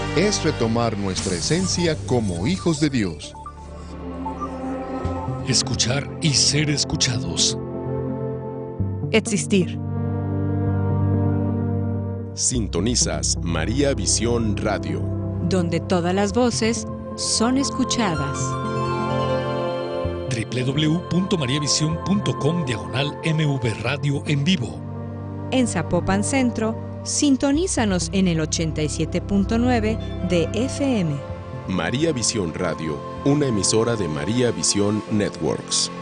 es retomar nuestra esencia como hijos de Dios. Escuchar y ser escuchados. Existir. Sintonizas María Visión Radio, donde todas las voces son escuchadas. www.mariavision.com/MV Radio en vivo. En Zapopan Centro, sintonízanos en el 87.9 de FM. María Visión Radio, una emisora de María Visión Networks.